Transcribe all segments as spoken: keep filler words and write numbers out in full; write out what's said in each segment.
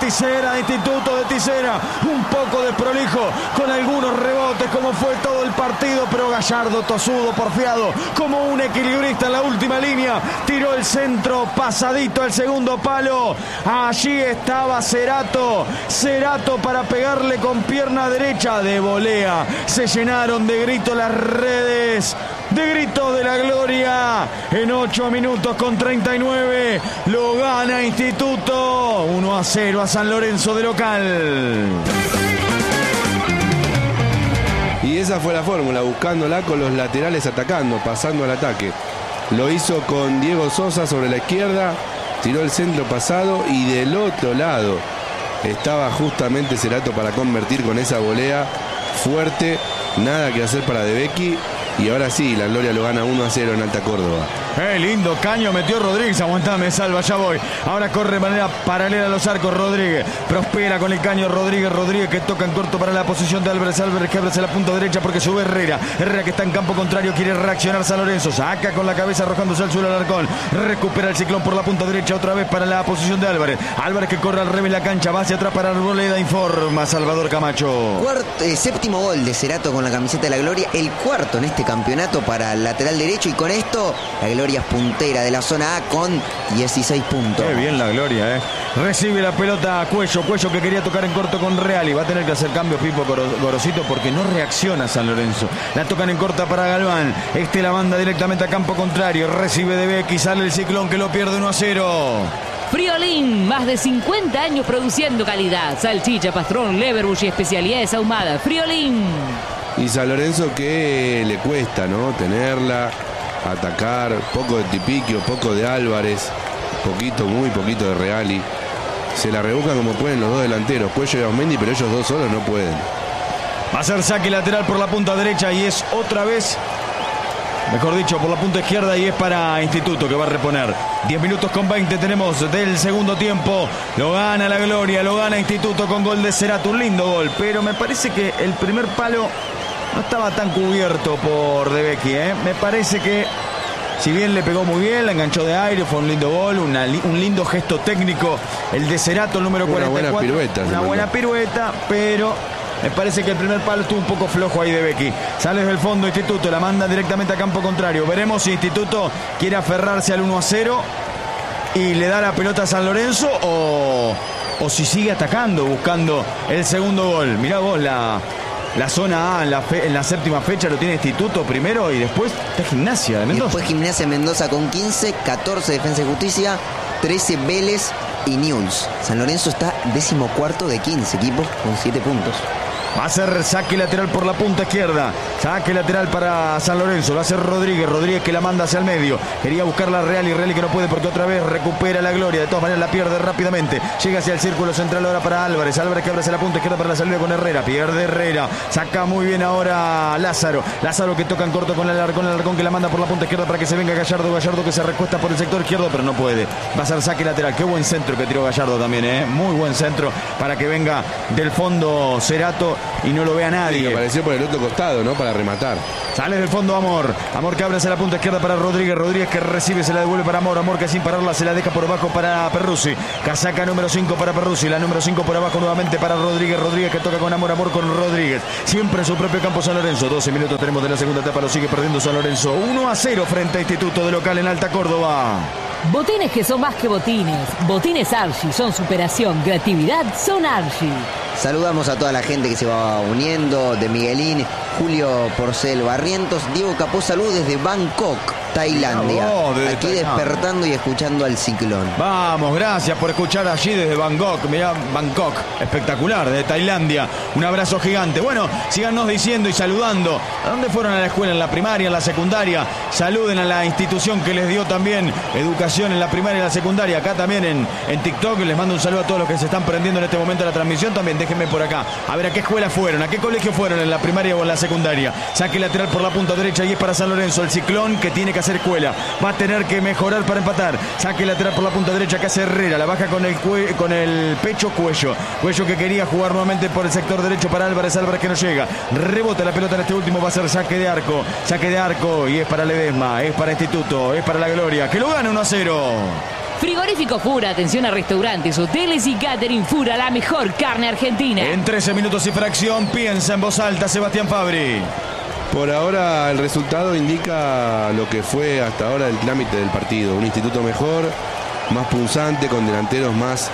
Tisera, de Instituto de Tisera, un poco desprolijo con algunos rebotes como fue todo el partido, pero Gallardo, tosudo, porfiado, como un equilibrista en la última línea, tiró el centro pasadito al segundo palo. Allí estaba Cerato, Cerato para pegarle con pierna derecha de volea. Se llenaron de gritos las redes, de gritos de la gloria. En ocho minutos con treinta y nueve lo gana Instituto uno a cero a San Lorenzo de local. Y esa fue la fórmula, buscándola con los laterales atacando, pasando al ataque. Lo hizo con Diego Sosa sobre la izquierda, tiró el centro pasado y del otro lado estaba justamente Cerato para convertir con esa volea fuerte. Nada que hacer para De Becchi. Y ahora sí, la gloria lo gana uno a cero en Alta Córdoba. ¡Eh, lindo caño! Metió Rodríguez. Aguantame, salva, ya voy. Ahora corre de manera paralela a los arcos Rodríguez. Prospera con el caño Rodríguez. Rodríguez que toca en corto para la posición de Álvarez. Álvarez que abre hacia la punta derecha porque sube Herrera. Herrera que está en campo contrario. Quiere reaccionar San Lorenzo. Saca con la cabeza arrojándose al suelo al arcón. Recupera el Ciclón por la punta derecha. Otra vez para la posición de Álvarez. Álvarez que corre al revés la cancha. Va hacia atrás para Arboleda. Informa Salvador Camacho. Cuarto, eh, séptimo gol de Cerato con la camiseta de la gloria. El cuarto en este campeonato para el lateral derecho. Y con esto la gloria es puntera de la zona A con dieciséis puntos. Qué bien la gloria, eh. Recibe la pelota a Cuello. Cuello que quería tocar en corto con Reali. Va a tener que hacer cambio Pipo Gorosito porque no reacciona San Lorenzo. La tocan en corta para Galván. Este la manda directamente a campo contrario. Recibe De Becchi. Sale el Ciclón que lo pierde uno a cero. Friolín, más de cincuenta años produciendo calidad. Salchicha, pastrón, leverbush y especialidades ahumadas. Friolín. Y San Lorenzo que le cuesta, ¿no? Tenerla, atacar, poco de Tipiquio, poco de Álvarez, poquito, muy poquito de Reali. Se la rebuscan como pueden los dos delanteros, Cuello y Aumendi, pero ellos dos solos no pueden. Va a ser saque lateral por la punta derecha y es otra vez, mejor dicho, por la punta izquierda y es para Instituto que va a reponer. diez minutos con veinte tenemos del segundo tiempo. Lo gana la gloria, lo gana Instituto con gol de Cerato. Un lindo gol, pero me parece que el primer palo no estaba tan cubierto por De Becchi, ¿eh? Me parece que si bien le pegó muy bien, la enganchó de aire, fue un lindo gol, una, un lindo gesto técnico. El de Cerato, el número cuarenta y cuatro. Una buena pirueta. Una buena pirueta, pero me parece que el primer palo estuvo un poco flojo ahí de Becchi. Sale desde el fondo Instituto, la manda directamente a campo contrario. Veremos si Instituto quiere aferrarse al uno a cero y le da la pelota a San Lorenzo o, o si sigue atacando, buscando el segundo gol. Mirá vos la... La zona A en la, fe, en la séptima fecha lo tiene Instituto primero y después está Gimnasia de Mendoza. Y después Gimnasia Mendoza con quince, catorce Defensa y Justicia, trece Vélez y Newell's. San Lorenzo está decimocuarto de quince equipos con siete puntos. Va a ser saque lateral por la punta izquierda. Saque lateral para San Lorenzo. Lo hace Rodríguez. Rodríguez que la manda hacia el medio. Quería buscar la Real y Real que no puede porque otra vez recupera la gloria. De todas maneras la pierde rápidamente. Llega hacia el círculo central ahora para Álvarez. Álvarez que abre hacia la punta izquierda para la salida con Herrera. Pierde Herrera. Saca muy bien ahora Lázaro. Lázaro que toca en corto con el Alarcón. El Alarcón que la manda por la punta izquierda para que se venga Gallardo. Gallardo que se recuesta por el sector izquierdo pero no puede. Va a ser saque lateral. Qué buen centro que tiró Gallardo también, ¿eh? Muy buen centro para que venga del fondo Cerato y no lo vea nadie. Sí, apareció por el otro costado, ¿no? Para rematar. Sale del fondo Amor. Amor que abre hacia la punta izquierda para Rodríguez. Rodríguez que recibe, se la devuelve para Amor. Amor que sin pararla se la deja por abajo para Perruzzi. Casaca número cinco para Perruzzi. La número cinco por abajo nuevamente para Rodríguez. Rodríguez que toca con Amor. Amor con Rodríguez. Siempre en su propio campo San Lorenzo. doce minutos tenemos de la segunda etapa. Lo sigue perdiendo San Lorenzo. uno a cero frente a Instituto de local en Alta Córdoba. Botines que son más que botines. Botines Archie son superación. Creatividad son Archie. Saludamos a toda la gente que se va uniendo, de Miguelín, Julio Porcel Barrientos, Diego Capó, salud desde Bangkok, Tailandia. Oh, desde Aquí Tailandia. despertando y escuchando al Ciclón. Vamos, gracias por escuchar allí desde Bangkok. Mirá, Bangkok, espectacular, de Tailandia. Un abrazo gigante. Bueno, síganos diciendo y saludando. ¿A dónde fueron a la escuela? ¿En la primaria, en la secundaria? Saluden a la institución que les dio también educación en la primaria y en la secundaria. Acá también en, en TikTok. Les mando un saludo a todos los que se están prendiendo en este momento la transmisión. También déjenme por acá. A ver a qué escuela fueron, a qué colegio fueron, en la primaria o en la secundaria. Saque lateral por la punta derecha y es para San Lorenzo. El Ciclón que tiene que hacer escuela. Va a tener que mejorar para empatar. Saque lateral por la punta derecha que hace Herrera. La baja con el, cue- con el pecho Cuello. Cuello que quería jugar nuevamente por el sector derecho para Álvarez. Álvarez que no llega. Rebota la pelota en este último. Va a ser saque de arco. Saque de arco y es para Ledesma. Es para Instituto. Es para la gloria. Que lo gana uno a cero. Frigorífico Fura, atención a restaurantes, hoteles y catering. Fura, la mejor carne argentina. En trece minutos y fracción, piensa en voz alta Sebastián Fabri. Por ahora el resultado indica lo que fue hasta ahora el trámite del partido. Un Instituto mejor, más punzante, con delanteros más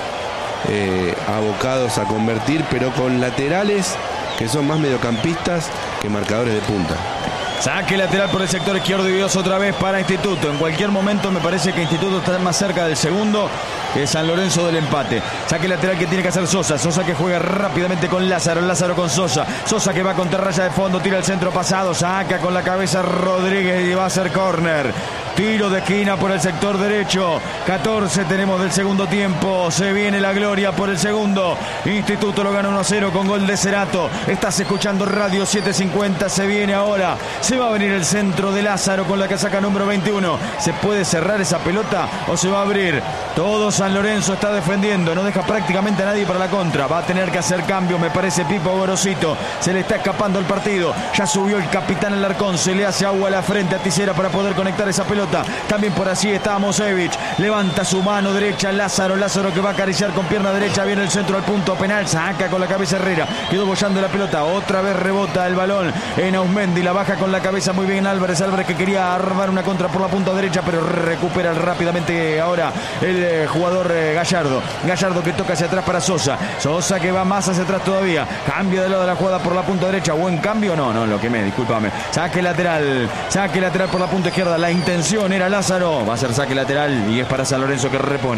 eh, abocados a convertir, pero con laterales que son más mediocampistas que marcadores de punta. Saque lateral por el sector izquierdo y Dios otra vez para Instituto. En cualquier momento me parece que Instituto está más cerca del segundo que San Lorenzo del empate. Saque lateral que tiene que hacer Sosa. Sosa que juega rápidamente con Lázaro. Lázaro con Sosa. Sosa que va contra raya de fondo. Tira el centro pasado. Saca con la cabeza Rodríguez y va a ser córner. Tiro de esquina por el sector derecho. catorce tenemos del segundo tiempo. Se viene la gloria por el segundo. Instituto lo gana uno a cero con gol de Cerato. Estás escuchando Radio setecientos cincuenta. Se viene ahora. Se va a venir el centro de Lázaro con la casaca número veintiuno. ¿Se puede cerrar esa pelota o se va a abrir? Todo San Lorenzo está defendiendo. No deja prácticamente a nadie para la contra. Va a tener que hacer cambio, me parece, Pipo Gorosito. Se le está escapando el partido. Ya subió el capitán Alarcón. Se le hace agua a la frente a Tisera para poder conectar esa pelota. También por allí está Mosevich. Levanta su mano derecha Lázaro. Lázaro que va a acariciar con pierna derecha. Viene el centro al punto penal. Saca con la cabeza Herrera. Quedó bollando la pelota. Otra vez rebota el balón en Ausmendi. La baja con la cabeza muy bien Álvarez. Álvarez que quería armar una contra por la punta derecha, pero recupera rápidamente ahora el eh, jugador eh, Gallardo. Gallardo que toca hacia atrás para Sosa. Sosa que va más hacia atrás todavía. Cambia de lado de la jugada por la punta derecha. ¿Buen cambio? No, no, lo quemé, discúlpame. Saque lateral. Saque lateral por la punta izquierda. La intención era Lázaro. Va a ser saque lateral y es para San Lorenzo que repone.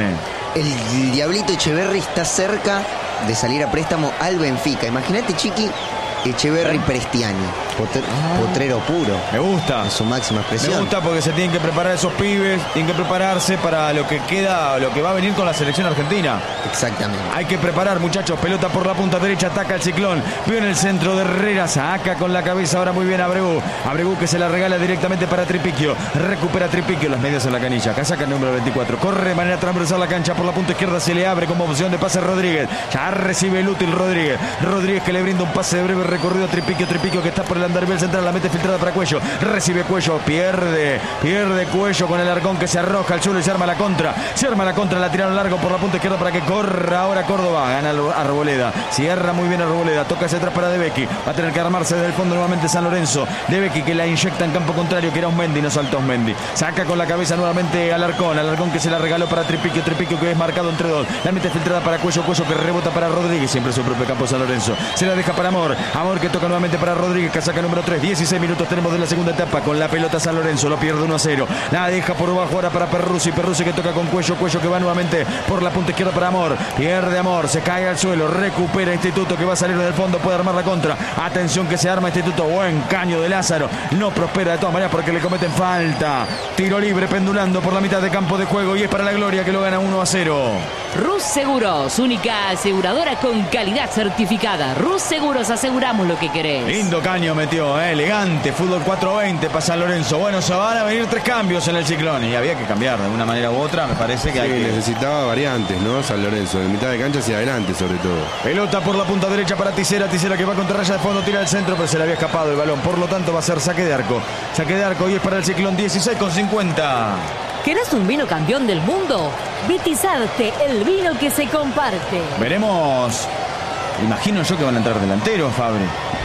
El Diablito Echeverri está cerca de salir a préstamo al Benfica. Imagínate, Chiqui, Echeverri Prestiani. Potr ah. Potrero puro. Me gusta. En su máxima expresión. Me gusta porque se tienen que preparar esos pibes, tienen que prepararse para lo que queda, lo que va a venir con la selección argentina. Exactamente. Hay que preparar, muchachos. Pelota por la punta derecha, ataca el Ciclón. Vio en el centro de Herrera, saca con la cabeza ahora muy bien a Abreu. Abreu que se la regala directamente para Tripiquio. Recupera Tripiquio, las medias en la canilla. Acá saca el número veinticuatro. Corre de manera transversal la cancha por la punta izquierda. Se le abre como opción de pase Rodríguez. Ya recibe el útil Rodríguez. Rodríguez que le brinda un pase de breve recorrido a Tripiquio. Tripiquio que está por el andarivel central. La mete filtrada para Cuello. Recibe Cuello. Pierde. Pierde Cuello con el Arcón que se arroja al suelo y se arma la contra. Se arma la contra. La tiraron largo por la punta izquierda para que corra ahora Córdoba. Gana Arboleda. Cierra muy bien Arboleda. Toca hacia atrás para De Becchi. Va a tener que armarse desde el fondo nuevamente San Lorenzo. De Becchi que la inyecta en campo contrario, que era Ausmendi. No saltó Ausmendi. Saca con la cabeza nuevamente Alarcón. Alarcón que se la regaló para Tripiquio. Tripiquio que es marcado entre dos. La mete filtrada para Cuello. Cuello que rebota para Rodríguez. Siempre su propio campo San Lorenzo. Se la deja para Amor. Amor que toca nuevamente para Rodríguez. Casaca número tres. dieciséis minutos tenemos de la segunda etapa. Con la pelota San Lorenzo. Lo pierde uno a cero. La deja por bajo ahora para Perruzzi. Perruzzi que toca con Cuello. Cuello que va nuevamente por la punta izquierda para Amor. Pierde Amor. Se cae al suelo. Recupera Instituto que va a salir del fondo. Puede armar la contra. Atención que se arma Instituto. Buen caño de Lázaro. No prospera de todas maneras porque le cometen falta. Tiro libre pendulando por la mitad de campo de juego. Y es para la gloria que lo gana uno a cero. Rus Seguros. Única aseguradora con calidad certificada. Rus Seguros. Aseguramos lo que querés. Lindo caño metió. Eh, elegante. Fútbol cuatro veinte para San Lorenzo. Bueno, se van a venir tres cambios en el Ciclón. Y había que cambiar de una manera u otra. Me parece que sí, hay que... necesitaba variantes, ¿no? San Lorenzo. De mitad de cancha hacia adelante sobre todo. Pelota por la punta derecha para Tisera. Tisera que va contra raya de fondo. Tira al centro pero se le había escapado el balón. Por lo tanto va a ser saque de arco. Saque de arco y es para el Ciclón. Dieciséis con cincuenta. ¿Querés un vino campeón del mundo? Vitizarte, el vino que se comparte. Veremos. Imagino yo que van a entrar delanteros, Fabri.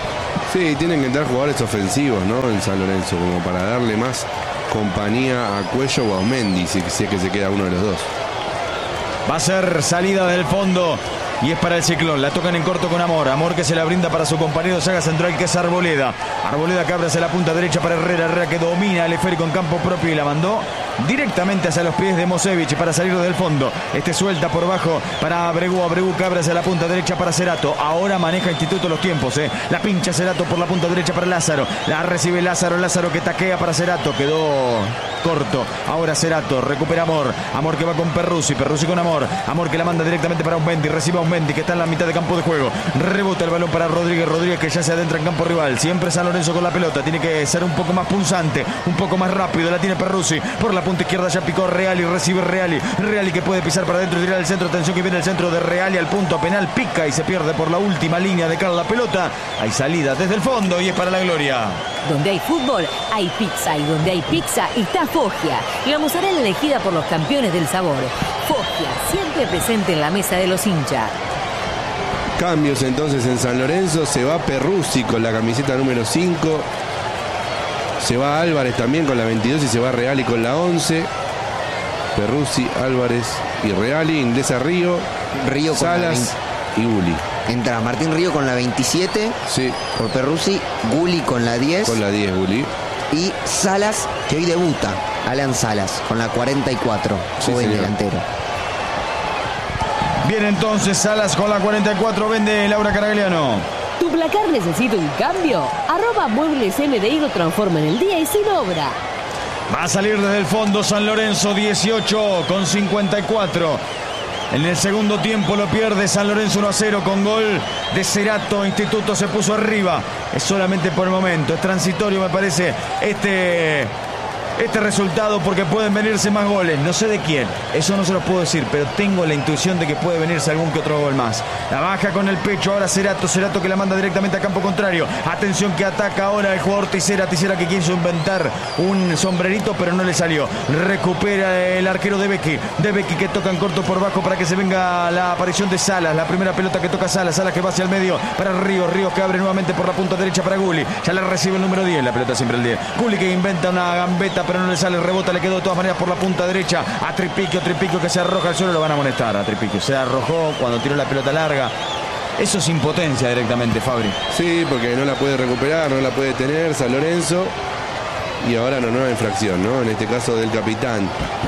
Sí, tienen que entrar jugadores ofensivos, ¿no? En San Lorenzo, como para darle más compañía a Cuello o a Ausmendi, si, si es que se queda uno de los dos. Va a ser salida del fondo. Y es para el Ciclón. La tocan en corto con Amor. Amor que se la brinda para su compañero saga central que es Arboleda. Arboleda que abre hacia la punta derecha para Herrera. Herrera que domina el esférico en campo propio y la mandó directamente hacia los pies de Mosevich para salir del fondo. Este suelta por bajo para Abregu. Abregu que abre hacia la punta derecha para Cerato. Ahora maneja Instituto los tiempos. ¿eh? La pincha Cerato por la punta derecha para Lázaro. La recibe Lázaro. Lázaro que taquea para Cerato. Quedó corto. Ahora Cerato. Recupera Amor. Amor que va con Perruzzi. Perruzzi con Amor. Amor que la manda directamente para Ausmendi. Recibe Ausmendi que está en la mitad de campo de juego. Rebota el balón para Rodríguez. Rodríguez que ya se adentra en campo rival. Siempre San Lorenzo Lorenzo con la pelota. Tiene que ser un poco más punzante, un poco más rápido. La tiene Perruzzi. Por la punta izquierda ya picó Reali. Recibe Reali. Reali que puede pisar para adentro y tirar al centro. Atención que viene el centro de Reali al punto penal. Pica y se pierde por la última línea de cara a la pelota. Hay salida desde el fondo y es para la gloria. Donde hay fútbol, hay pizza. Y donde hay pizza, está Foggia. La mozzarella elegida por los campeones del sabor. Foggia, siempre presente en la mesa de los hinchas. Cambios entonces en San Lorenzo. Se va Perruzzi con la camiseta número cinco. Se va Álvarez también con la veintidós y se va Reali con la once. Perruzzi, Álvarez y Reali. Ingresa Río, Río con Salas y Gulli. Entra Martín Río con la veintisiete. Sí. Por Perruzzi. Gulli con la diez. Con la diez, Gulli. Y Salas, que hoy debuta. Alan Salas con la cuarenta y cuatro. Sí, joven señor. delantero. Bien, entonces Salas con la cuarenta y cuatro. Vende Laura Caragliano. ¿Tu placar necesita un cambio? Arroba Muebles M D I lo transforma en el día y sin obra. Va a salir desde el fondo San Lorenzo, dieciocho con cincuenta y cuatro. En el segundo tiempo lo pierde San Lorenzo uno a cero con gol de Cerato. Instituto se puso arriba. Es solamente por el momento. Es transitorio, me parece, este, este resultado porque pueden venirse más goles. No sé de quién, eso no se lo puedo decir, pero tengo la intuición de que puede venirse algún que otro gol más. La baja con el pecho ahora Cerato. Cerato que la manda directamente a campo contrario. Atención que ataca ahora el jugador Tisera. Tisera que quiso inventar un sombrerito pero no le salió. Recupera el arquero de Becky. De Becky que toca en corto por bajo para que se venga la aparición de Salas. La primera pelota que toca Salas. Salas que va hacia el medio para Ríos. Ríos que abre nuevamente por la punta derecha para Gulli. Ya la recibe el número diez. La pelota siempre el diez. Gulli que inventa una gambeta pero no le sale. Rebota, le quedó de todas maneras por la punta derecha a Tripiquio. Tripiquio que se arroja al suelo. Lo van a amonestar a Tripiquio. Se arrojó cuando tiró la pelota larga. Eso es impotencia directamente, Fabri. Sí, porque no la puede recuperar, no la puede tener San Lorenzo. Y ahora una nueva infracción, ¿no? En este caso del capitán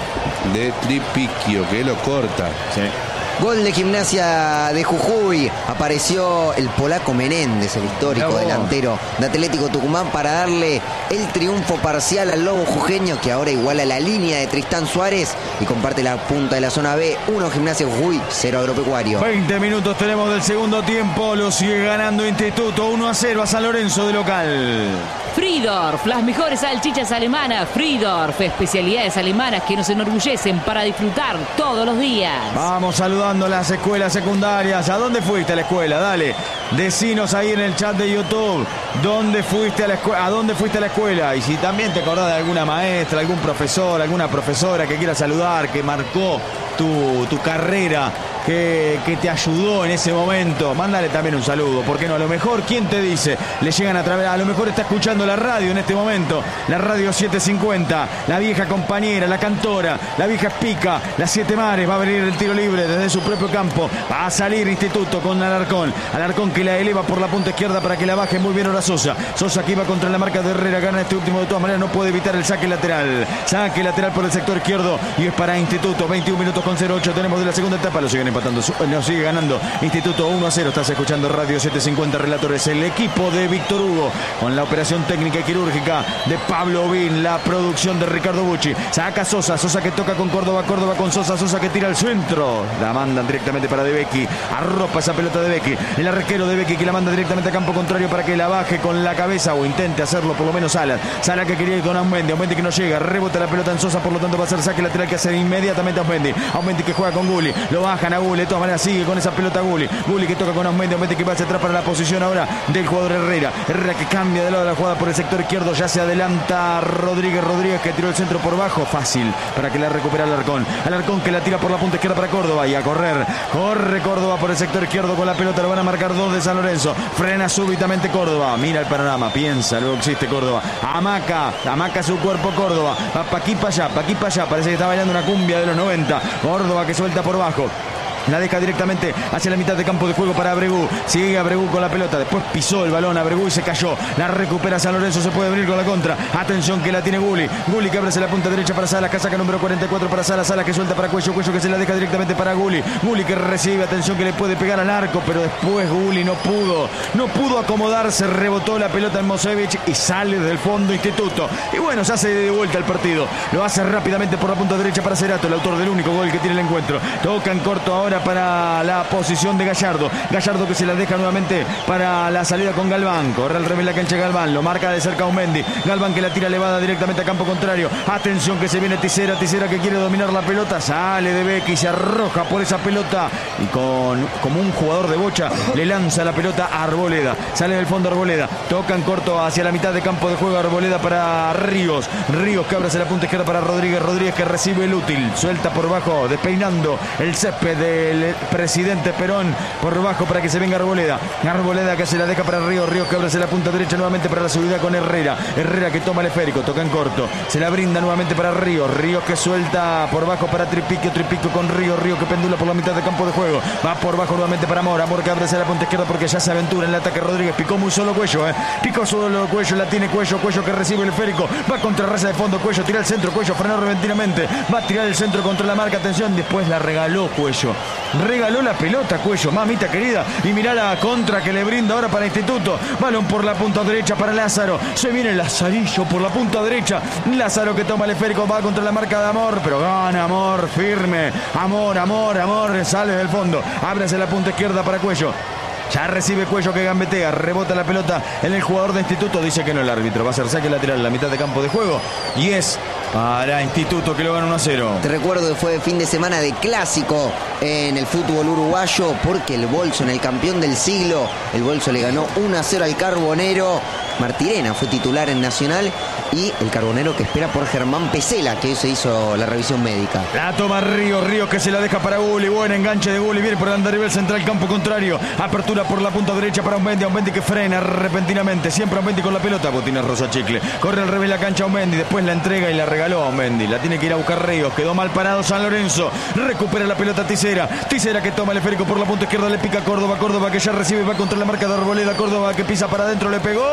de Tripiquio, que lo corta. Sí. Gol de Gimnasia de Jujuy. Apareció el polaco Menéndez, el histórico Bravo. delantero de Atlético Tucumán, para darle el triunfo parcial al lobo jujeño, que ahora iguala la línea de Tristán Suárez y comparte la punta de la zona B. uno Gimnasia Jujuy, cero Agropecuario. veinte minutos tenemos del segundo tiempo. Lo sigue ganando Instituto uno a cero a San Lorenzo de local. Friedorf, las mejores salchichas alemanas. Friedorf, especialidades alemanas que nos enorgullecen para disfrutar todos los días. Vamos saludando a las escuelas secundarias. ¿A dónde fuiste a la escuela? Dale, decinos ahí en el chat de YouTube. ¿Dónde fuiste a la escuela? ¿A dónde fuiste a la escuela? Y si también te acordás de alguna maestra, algún profesor, alguna profesora que quiera saludar, que marcó tu, tu carrera, que, que te ayudó en ese momento, mándale también un saludo. ¿Por qué no? A lo mejor, ¿quién te dice? Le llegan a través, a lo mejor está escuchando la radio en este momento, la radio setecientos cincuenta, la vieja compañera, la cantora, la vieja Pica, las Siete Mares. Va a venir el tiro libre desde su propio campo. Va a salir Instituto con Alarcón. Alarcón que la eleva por la punta izquierda para que la baje muy bien ahora Sosa. Sosa que iba contra la marca de Herrera, gana este último de todas maneras, no puede evitar el saque lateral. Saque lateral por el sector izquierdo y es para Instituto. veintiún minutos con cero ocho tenemos de la segunda etapa. Lo siguen empatando, lo sigue ganando Instituto uno a cero. Estás escuchando Radio setecientos cincuenta Relatores, el equipo de Víctor Hugo, con la operación técnica y quirúrgica de Pablo Bin, la producción de Ricardo Bucci. Saca Sosa, Sosa que toca con Córdoba, Córdoba con Sosa, Sosa que tira al centro. La mandan directamente para De Becchi. Arropa esa pelota de Becchi. El arquero de Becchi que la manda directamente a campo contrario para que la baje con la cabeza o intente hacerlo por lo menos Salas. Salas que quería ir con Aumendi. Aumendi que no llega. Rebota la pelota en Sosa, por lo tanto va a ser saque lateral que hace inmediatamente Aumendi. Aumendi que juega con Gulli. Lo bajan a Gulli. De todas maneras sigue con esa pelota Gulli. Gulli que toca con Aumendi. Aumendi que va hacia atrás para la posición ahora del jugador Herrera. Herrera que cambia de lado de la jugada por el sector izquierdo. Ya se adelanta Rodríguez. Rodríguez que tiró el centro por bajo. Fácil para que la recupere Alarcón. Alarcón que la tira por la punta izquierda para Córdoba. Y a correr. Corre Córdoba por el sector izquierdo con la pelota. Lo van a marcar dos de San Lorenzo. Frena súbitamente Córdoba. Mira el panorama. Piensa. Luego existe Córdoba. Amaca. Amaca su cuerpo Córdoba. Va pa' aquí para allá. Pa' aquí para allá. Parece que está bailando una cumbia de los noventa. Córdoba que suelta por bajo. La deja directamente hacia la mitad de campo de juego para Abregu. Sigue Abregu con la pelota. Después pisó el balón Abregu y se cayó. La recupera San Lorenzo. Se puede venir con la contra. Atención que la tiene Gulli. Gulli que abre hacia la punta derecha para Salas. Casaca número cuarenta y cuatro para Salas. Salas que suelta para Cuello. Cuello que se la deja directamente para Gulli. Gulli que recibe. Atención que le puede pegar al arco. Pero después Gulli no pudo. No pudo acomodarse. Rebotó la pelota en Mosevich y sale del fondo Instituto. Y bueno, se hace de vuelta el partido. Lo hace rápidamente por la punta derecha para Cerato, el autor del único gol que tiene el encuentro. Toca en corto ahora ahora para la posición de Gallardo. Gallardo que se la deja nuevamente para la salida con Galván. Corre al revés la cancha Galván. Lo marca de cerca Aumendi. Galván que la tira elevada directamente a campo contrario. Atención que se viene Tisera. Tisera que quiere dominar la pelota. Sale de Becky. Se arroja por esa pelota. Y con como un jugador de Bocha le lanza la pelota a Arboleda. Sale del fondo Arboleda. Toca en corto hacia la mitad de campo de juego. Arboleda para Ríos. Ríos que abre hacia la punta izquierda para Rodríguez. Rodríguez que recibe el útil. Suelta por bajo. Despeinando el césped del presidente Perón. Por bajo para que se venga Arboleda. Arboleda que se la deja para Ríos. Ríos que abre hacia la punta derecha nuevamente para la subida con Herrera. Herrera que toma el esférico. Toca en corto. Se la brinda nuevamente para Ríos. Ríos que suelta por bajo para Tripiquio. Tripiquio con Ríos. Ríos que pendula por la mitad de campo de juego. Va por bajo nuevamente para Amor. Amor que abre hacia la punta izquierda porque ya se aventura en el ataque Rodríguez. Picó muy solo Cuello. Eh. Picó solo Cuello. La tiene Cuello. Cuello que recibe el esférico. Va contra raza de fondo. Cuello tira el centro. Cuello frenó repentinamente. Va a tirar el centro contra la marca. Atención. Después la regaló Cuello. Regaló la pelota Cuello. Mamita querida. Y mirá la contra que le brinda ahora para Instituto. Balón por la punta derecha para Lázaro. Se viene Lazarillo por la punta derecha. Lázaro que toma el esférico. Va contra la marca de Amor. Pero gana Amor. Firme. Amor, Amor, Amor. Sale del fondo. Abre hacia la punta izquierda para Cuello. Ya recibe Cuello que gambetea, rebota la pelota en el jugador de Instituto. Dice que no el árbitro, va a ser saque lateral en la mitad de campo de juego. Y es para Instituto que lo gana uno a cero. Te recuerdo que fue fin de semana de clásico en el fútbol uruguayo porque el Bolso, en el campeón del siglo, el Bolso le ganó uno a cero al Carbonero. Martirena fue titular en Nacional y el Carbonero que espera por Germán Pesela, que hoy se hizo la revisión médica. La toma Ríos, Ríos que se la deja para Gulli. Buen enganche de Gulli, viene por el andarivel central, campo contrario. Apertura por la punta derecha para Aumendi. Aumendi que frena repentinamente. Siempre Aumendi con la pelota. Botines Rosa Chicle. Corre al revés la cancha Aumendi. Después la entrega y la regaló a Aumendi. La tiene que ir a buscar Ríos. Quedó mal parado San Lorenzo. Recupera la pelota Tisera. Tisera que toma el esférico por la punta izquierda. Le pica a Córdoba. Córdoba que ya recibe. Va contra la marca de Arboleda. Córdoba que pisa para adentro. Le pegó.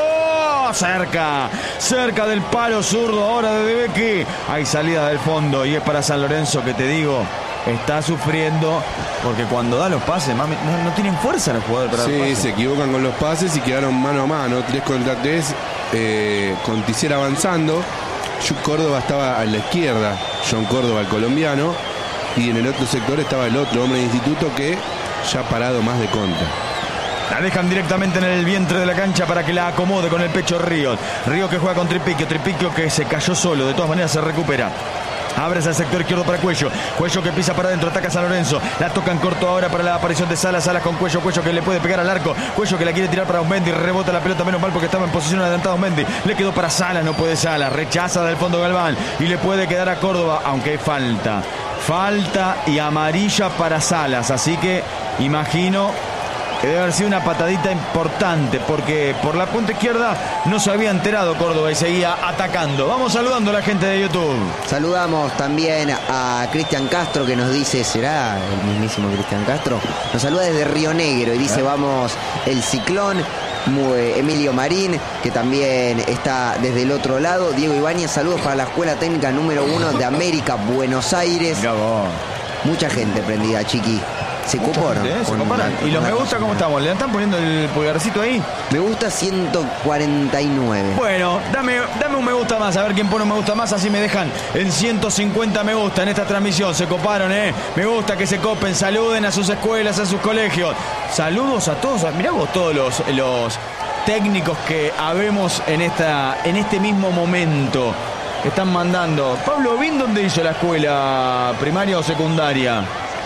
Cerca. Cerca del palo zurdo ahora de Becky. Hay salida del fondo. Y es para San Lorenzo que te digo. Está sufriendo porque cuando da los pases, mami, no, no tienen fuerza los jugadores para sí, dar pases. Se equivocan con los pases y quedaron mano a mano, tres contra tres, eh, con Tisera avanzando. Córdoba estaba a la izquierda, John Córdoba, el colombiano, y en el otro sector estaba el otro hombre de Instituto que ya ha parado más de contra. La dejan directamente en el vientre de la cancha para que la acomode con el pecho Ríos. Ríos que juega con Tripiquio. Tripiquio que se cayó solo. De todas maneras se recupera. Abre hacia el sector izquierdo para Cuello. Cuello que pisa para adentro, ataca a San Lorenzo. La toca en corto ahora para la aparición de Salas. Salas con Cuello. Cuello que le puede pegar al arco. Cuello que la quiere tirar para Aumendi. Rebota la pelota, menos mal porque estaba en posición adelantada Aumendi. Le quedó para Salas, no puede Salas. Rechaza del fondo Galván. Y le puede quedar a Córdoba, aunque hay falta. Falta y amarilla para Salas. Así que imagino que debe haber sido una patadita importante porque por la punta izquierda no se había enterado Córdoba y seguía atacando. Vamos saludando a la gente de YouTube. Saludamos también a Cristian Castro que nos dice, ¿será el mismísimo Cristian Castro? Nos saluda desde Río Negro y dice, vamos el Ciclón. Emilio Marín, que también está desde el otro lado. Diego Ibáñez, saludos para la Escuela Técnica número uno de América, Buenos Aires. Mucha gente prendida, Chiqui. Se copó, ¿no? ¿Eh? Se coparon. ¿Y los me gusta cómo estamos? ¿Le están poniendo el pulgarcito ahí? Me gusta ciento cuarenta y nueve. Bueno, dame, dame un me gusta más, a ver quién pone un me gusta más, así me dejan en ciento cincuenta me gusta en esta transmisión. Se coparon, ¿eh? Me gusta que se copen, saluden a sus escuelas, a sus colegios. Saludos a todos, mirá vos todos los, los técnicos que habemos en, esta, en este mismo momento. Están mandando. Pablo Bin, ¿dónde hizo la escuela? ¿Primaria o secundaria?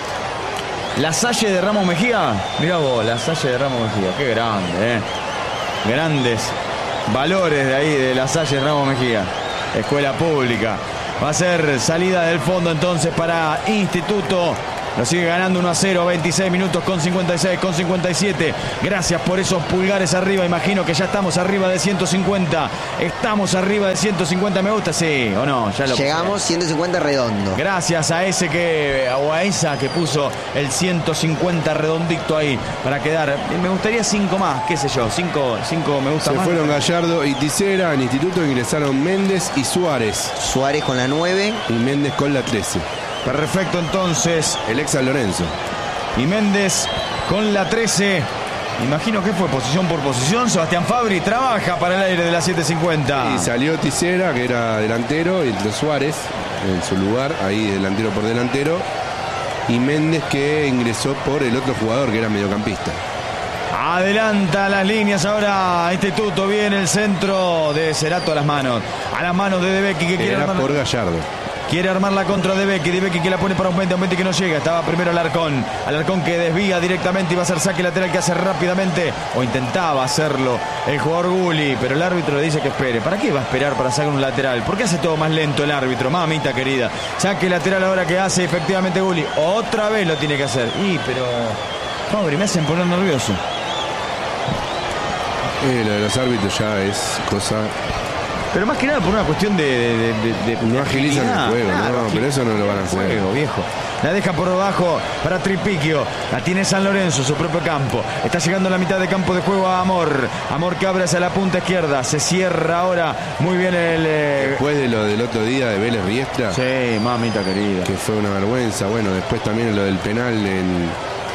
La Salle de Ramos Mejía. Mirá vos, la Salle de Ramos Mejía. Qué grande, eh. Grandes valores de ahí, de la Salle de Ramos Mejía. Escuela pública. Va a ser salida del fondo entonces para Instituto. Lo sigue ganando uno a cero, veintiséis minutos con cincuenta y seis, con cincuenta y siete. Gracias por esos pulgares arriba. Imagino que ya estamos arriba de ciento cincuenta. Estamos arriba de ciento cincuenta me gusta, sí o no. Ya lo Llegamos puse. ciento cincuenta redondo. Gracias a ese que, o a esa que puso el ciento cincuenta redondito ahí para quedar. Me gustaría cinco más, qué sé yo, cinco, cinco me gusta Se más. Se fueron Gallardo y Tisera. En Instituto ingresaron Méndez y Suárez. Suárez con la nueve. Y Méndez con la trece. Perfecto, entonces. El ex San Lorenzo. Y Méndez con la trece. Imagino que fue posición por posición. Sebastián Fabri trabaja para el aire de la setecientos cincuenta. Y salió Tisera, que era delantero, y entró Suárez en su lugar, ahí delantero por delantero. y Méndez, que ingresó por el otro jugador que era mediocampista. Adelanta las líneas ahora Instituto. Viene el centro de Cerato a las manos. A las manos de De Becchi, que quiere Era armar, por Gallardo. quiere armar la contra de Becchi. De Becchi que la pone para Aumendi. Aumendi que no llega. Estaba primero Alarcón. Alarcón que desvía directamente y va a hacer saque lateral, que hace rápidamente, o intentaba hacerlo, el jugador Gulli. Pero el árbitro le dice que espere. ¿Para qué va a esperar para sacar un lateral? ¿Por qué hace todo más lento el árbitro? Mamita querida. Saque lateral ahora que hace efectivamente Gulli. Otra vez lo tiene que hacer. Y pero... Fabri, me hacen poner nervioso. Eh, lo de los árbitros ya es cosa... Pero más que nada por una cuestión de... de, de, de no agilizan el juego, claro, no, pero eso no lo van a hacer. Juego, viejo. La deja por abajo para Tripicchio. La tiene San Lorenzo, su propio campo. Está llegando a la mitad de campo de juego a Amor. Amor que abre hacia la punta izquierda. Se cierra ahora muy bien el... Eh... Después de lo del otro día de Vélez Riestra. Sí, mamita querida. Que fue una vergüenza. Bueno, después también lo del penal en...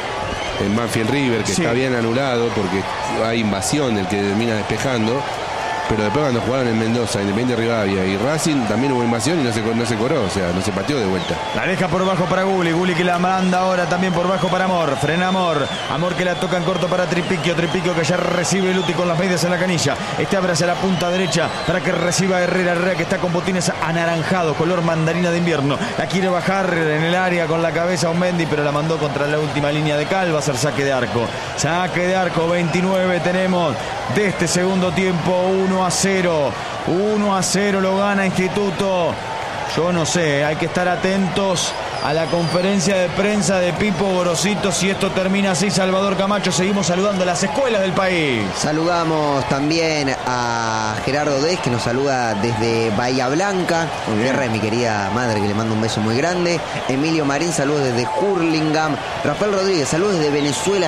en Banfield River, que sí, está bien anulado porque hay invasión del que termina despejando, pero después cuando jugaron en Mendoza, Independiente Rivadavia y Racing, también hubo invasión y no se, no se coró, o sea, no se pateó de vuelta. La deja por bajo para Gulli, Gulli que la manda ahora también por bajo para Amor, frena Amor, Amor que la toca en corto para Tripicchio, Tripicchio que ya recibe Luti con las medias en la canilla, este abre hacia la punta derecha para que reciba Herrera, Herrera que está con botines anaranjados, color mandarina de invierno, la quiere bajar en el área con la cabeza Aumendi, pero la mandó contra la última línea de cal, va a ser saque de arco, saque de arco, veintinueve tenemos de este segundo tiempo, uno a cero, uno a cero lo gana Instituto. Yo no sé, hay que estar atentos a la conferencia de prensa de Pipo Gorosito. Si esto termina así, Salvador Camacho, seguimos saludando a las escuelas del país. Saludamos también a Gerardo Dez, que nos saluda desde Bahía Blanca, tierra de mi querida madre, que le mando un beso muy grande. Emilio Marín, saludos desde Hurlingham. Rafael Rodríguez, saludos desde Venezuela,